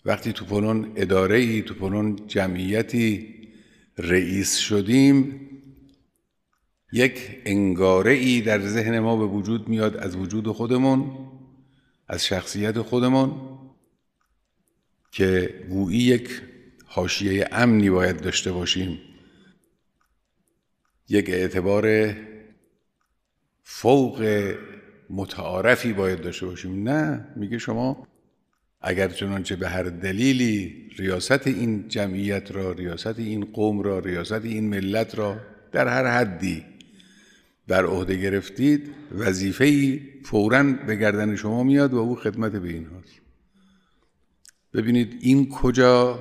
وقتی تو فلان اداره‌ای، تو فلان جمعیتی رئیس شدیم، یک انگاره‌ای در ذهن ما به وجود میاد از وجود خودمون، از شخصیت خودمون، که گویی یک حاشیه امنی باید داشته باشیم، یک اعتبار فوق متعارفی باید داشته باشیم. نه، میگه شما اگر چنانچه به هر دلیلی ریاست این جمعیت را، ریاست این قوم را، ریاست این ملت را در هر حدی بر عهده گرفتید، وظیفه‌ای فوراً به گردن شما میاد و او خدمت به این هاست. ببینید این کجا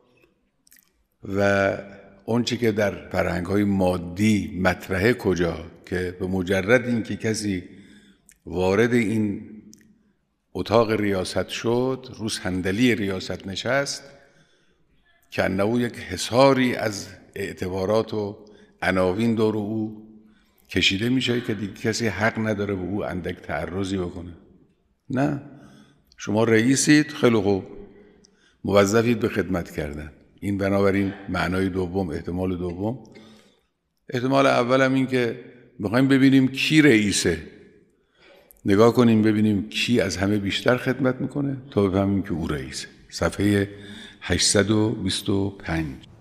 و اونچه که در فرهنگ‌های مادی مطرحه کجا، که به مجرد اینکه کسی وارد این اتاق ریاست شد، رو صندلی ریاست نشست، که انه یک حصاری از اعتبارات و عناوین دور او کشیده میشه که دیگه کسی حق نداره به او اندک تعرضی بکنه. نه، شما رئیسید، خیلی خوب، موظفید به خدمت کردن. این بنابراین معنای دوم، احتمال دوم. احتمال اول هم این که میخوایم ببینیم کی رئیسه، نگاه کنیم ببینیم کی از همه بیشتر خدمت میکنه تا بفهمیم که او رئیسه. صفحه 825.